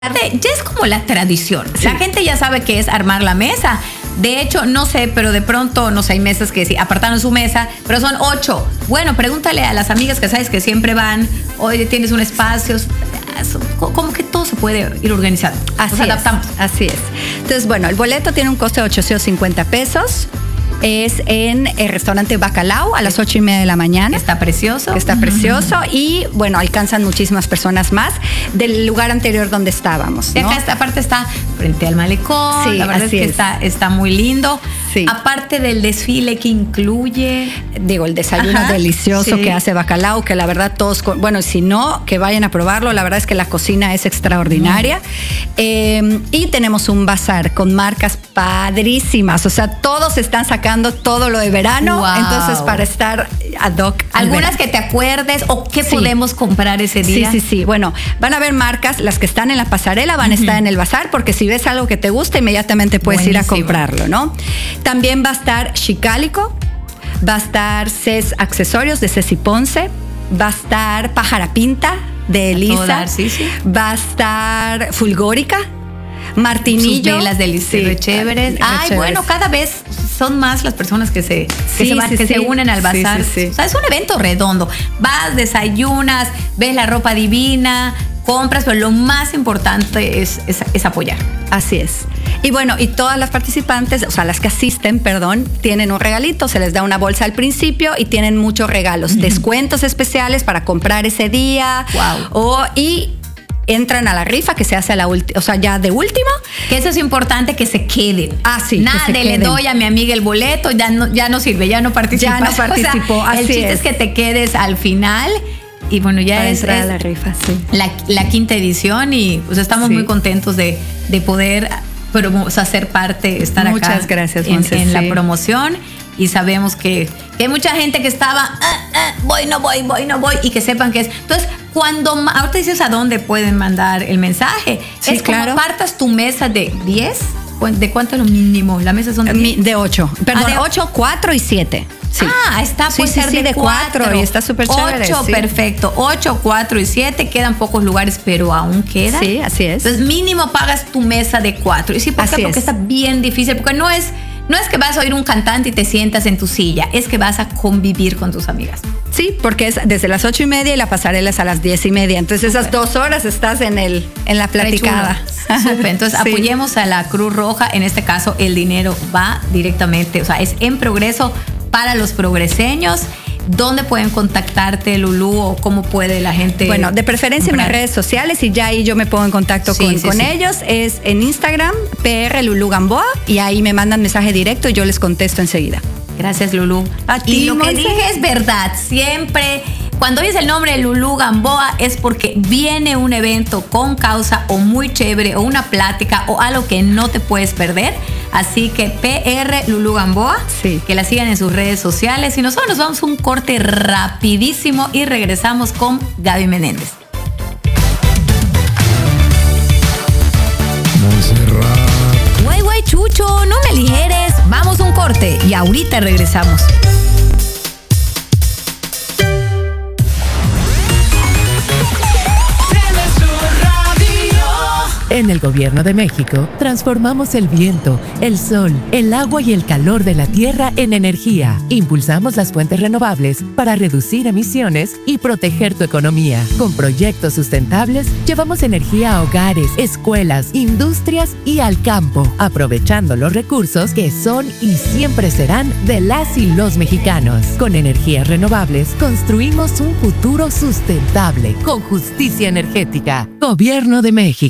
Ya es como la tradición. Sí. La gente ya sabe que es armar la mesa. De hecho, no sé, pero de pronto, no sé, hay mesas que sí, apartaron su mesa, pero son 8. Bueno, pregúntale a las amigas que sabes que siempre van, oye, tienes un espacio. Como que todo se puede ir organizando. Así Nos adaptamos. Así es. Entonces, bueno, el boleto tiene un costo de 850 pesos. Es en el restaurante Bacalao a las 8:30 de la mañana. Está precioso. Está precioso y, bueno, alcanzan muchísimas personas más del lugar anterior donde estábamos, Y ¿no? acá esta parte está frente al malecón. Sí, la verdad es así que es. está muy lindo. Sí. Aparte del desfile que incluye. Digo, el desayuno Ajá, delicioso sí. que hace Bacalao, que la verdad todos, bueno, si no, que vayan a probarlo, la verdad es que la cocina es extraordinaria. Y tenemos un bazar con marcas padrísimas, o sea, todos están sacando todo lo de verano, Wow. entonces para estar ad hoc. al Algunas verano. que te acuerdes o qué Sí. podemos comprar ese día. Sí. Bueno, van a haber marcas, las que están en la pasarela van a estar en el bazar, porque si ves algo que te gusta, inmediatamente puedes ir a Buenísimo. comprarlo, ¿no? También va a estar Chicálico, va a estar CES Accesorios de Ceci Ponce, va a estar Pájara Pinta de todo Elisa, dar, sí. va a estar Fulgórica, Martinillo. Sus velas deliciosas, Sí, chéveres. Ay, chéveres. bueno, cada vez son más las personas que se Sí. unen al bazar. Sí. O sea, es un evento redondo. Vas, desayunas, ves la ropa divina, compras, pero lo más importante es apoyar. Así es. Y bueno, y todas las participantes, o sea, las que asisten, perdón, tienen un regalito, se les da una bolsa al principio y tienen muchos regalos, descuentos especiales para comprar ese día. Wow. Y entran a la rifa que se hace o sea, ya de último. Que eso es importante que se queden. Ah, sí, Nada que se de le queden. doy a mi amiga el boleto, ya no sirve, ya no participa. Ya no participó, O sea, el así chiste es es. que te quedes al final. Y bueno, ya Para es entrar a la rifa, sí. la quinta edición y pues estamos Sí. muy contentos de poder ser parte, estar acá. Muchas gracias, en Monse, la sí. promoción. Y sabemos que hay mucha gente que estaba, voy, no voy, y que sepan que es. Entonces, ahorita dices a dónde pueden mandar el mensaje. Sí, es como claro. partas tu mesa de 10. ¿De cuánto es lo mínimo? La mesa son de 10. De 8. Perdón, de 8, 4 y 7. Sí. Está, Sí, puede sí, ser sí, de de 4 4 y está súper chévere, 8, sí. perfecto. 8, 4 y 7. Quedan pocos lugares, pero aún queda. Sí, así es. Entonces, mínimo pagas tu mesa de 4. ¿Y sí, por qué? Así Porque es. está bien difícil. Porque no es que vas a oír un cantante y te sientas en tu silla. Es que vas a convivir con tus amigas. Sí, porque es desde las 8:30 y la pasarela es a las 10:30. Entonces, esas 2 horas estás en la platicada. Súper. Entonces, Sí. apoyemos a la Cruz Roja. En este caso, el dinero va directamente, o sea, es en progreso para los progreseños. ¿Dónde pueden contactarte, Lulú, o cómo puede la gente? Bueno, de preferencia en mis comprar? redes sociales, y ya ahí yo me pongo en contacto Sí, con sí. ellos. Es en Instagram, PR Lulú Gamboa, y ahí me mandan mensaje directo y yo les contesto enseguida. Gracias, Lulú. A Y ti, lo que Monse. dije es verdad. Siempre, cuando oyes el nombre de Lulú Gamboa, es porque viene un evento con causa o muy chévere, o una plática, o algo que no te puedes perder. Así que PR Lulú Gamboa, Sí. que la sigan en sus redes sociales. Y nosotros nos vamos a un corte rapidísimo y regresamos con Gaby Menéndez. Güey, Chucho, no me aligeres. Vamos a un corte y ahorita regresamos. En el Gobierno de México, transformamos el viento, el sol, el agua y el calor de la tierra en energía. Impulsamos las fuentes renovables para reducir emisiones y proteger tu economía. Con proyectos sustentables, llevamos energía a hogares, escuelas, industrias y al campo, aprovechando los recursos que son y siempre serán de las y los mexicanos. Con energías renovables, construimos un futuro sustentable, con justicia energética. Gobierno de México.